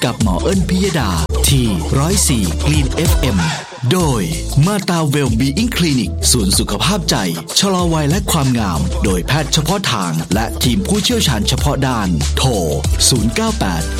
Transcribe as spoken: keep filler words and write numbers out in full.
กับหมอเอิ้นพิยดาที่หนึ่งศูนย์สี่ Clean เอฟ เอ็ม โดยมาตาเวลบีอิงคลินิกศูนย์สุขภาพใจชะลอวัยและความงามโดยแพทย์เฉพาะทางและทีมผู้เชี่ยวชาญเฉพาะด้านโทรศูนย์ เก้า แปด